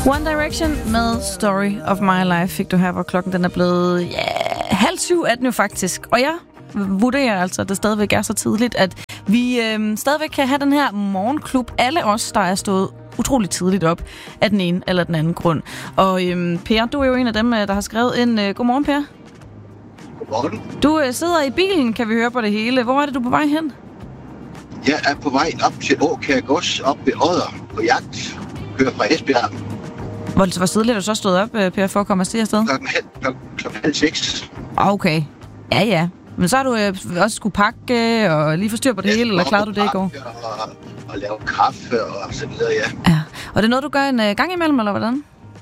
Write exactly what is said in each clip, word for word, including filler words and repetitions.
One Direction med Story of My Life fik du her, hvor klokken den er blevet ja, halv syv er den jo faktisk. Og jeg vurderer altså, at det stadigvæk er så tidligt, at vi øh, stadigvæk kan have den her morgenklub. Alle os, der er stået utroligt tidligt op af den ene eller den anden grund. Og øh, Per, du er jo en af dem, der har skrevet en øh, godmorgen, Per. Godmorgen. Du øh, sidder i bilen, kan vi høre på det hele. Hvor er det, du er på vej hen? Jeg er på vej op til Åkær Gods op ved Odder på jagt. Kører fra Esbjerg. Hvor, hvor tidligt er du så stået op, Per, for at komme afsted afsted? Klokken halv, klokken, klokken halv seks. Okay. Ja, ja. Men så har du øh, også skulle pakke og lige få styr på det jeg hele, eller klarede du det i går? Og, og lave kaffe og så videre, ja. Ja. Og det er noget, du gør en øh, gang imellem, eller hvordan?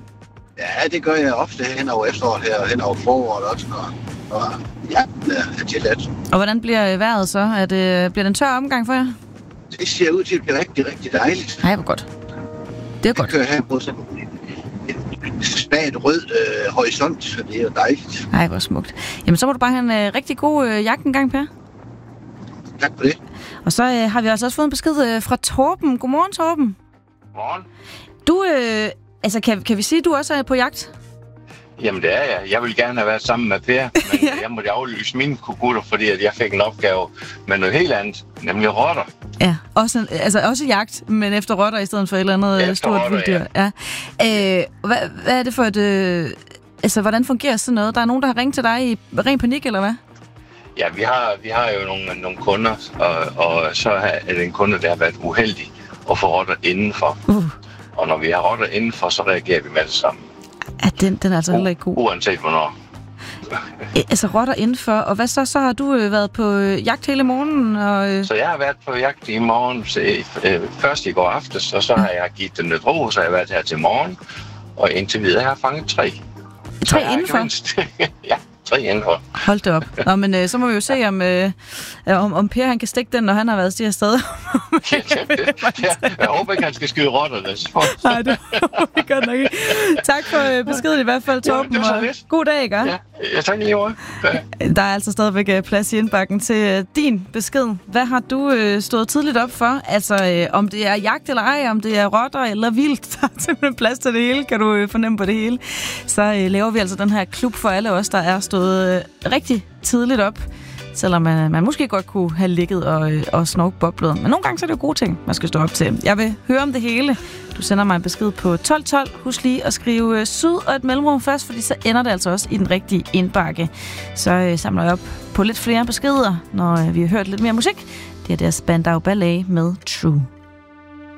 Ja, det gør jeg ofte hen over efteråret her, og hen over foråret også, når, når jagten er tilladt. Og hvordan bliver vejret så? Er det, bliver det en tør omgang for jer? Det ser ud til at blive rigtig, rigtig dejligt. Nej, hvor godt. Det er godt. Jeg kører her på sådan en svagt rød øh, horisont, så det er jo dejligt. Nej, hvor smukt. Jamen, så må du bare have en øh, rigtig god øh, jagt en gang, Per. Tak for det. Og så øh, har vi altså også fået en besked øh, fra Torben. Godmorgen, Torben. Godmorgen. Du, øh, altså, kan, kan vi sige, at du også er på jagt? Jamen, det er jeg. Jeg ville gerne have været sammen med Per, men Ja. jeg måtte aflyse mine kukutter, fordi at jeg fik en opgave med noget helt andet, nemlig rotter. Ja, også, en, altså også jagt, men efter rotter i stedet for et eller andet Efter stort rotter, vilddyr. Ja. Øh, hvad, hvad er det for et... Øh, altså, hvordan fungerer sådan noget? Der er nogen, der har ringet til dig i ren panik, eller hvad? Ja, vi har, vi har jo nogle, nogle kunder, og, og så er det en kunde, der har været uheldig at få rotter indenfor. Uh. Og når vi har rotter indenfor, så reagerer vi med det samme. Ja, den, den er altså heller ikke god. Uanset hvornår. Altså rotter indenfor, og hvad så? Så har du øh, været på øh, jagt hele morgenen, og... Øh... Så jeg har været på jagt i morgen, så, øh, først i går aftes, og så har jeg givet den et ro, så har jeg været her til morgen, og indtil videre har jeg fanget tre. Tre jeg indenfor? Mindst, ja, tre indenfor. Hold det op. Nå, men øh, så må vi jo se, om, øh, om, om Per han kan stikke den, når han har været stiger afsted. ja, ja, jeg håber ikke, han skal skyde rotterne. Nej, det håber vi godt nok ikke. Tak for øh, beskeden i hvert fald, Torben. Ja, det god dag, ikke? Ja, jeg tager lige over. Ja. Der er altså stadigvæk øh, plads i indbakken til øh, din besked. Hvad har du øh, stået tidligt op for? Altså, øh, om det er jagt eller ej, om det er rotter eller vildt. Der er simpelthen plads til det hele, kan du øh, fornemme på det hele. Så øh, laver vi altså den her klub for alle os, der er stået øh, rigtig tidligt op. Selvom man, man måske godt kunne have ligget og, øh, og snorket boblet. Men nogle gange så er det jo gode ting, man skal stå op til. Jeg vil høre om det hele. Du sender mig en besked på tolv tolv. Husk lige at skrive øh, syd og et mellemrum først, fordi så ender det altså også i den rigtige indbakke. Så øh, samler jeg op på lidt flere beskeder, når øh, vi har hørt lidt mere musik. Det er deres Spandau Ballet med True.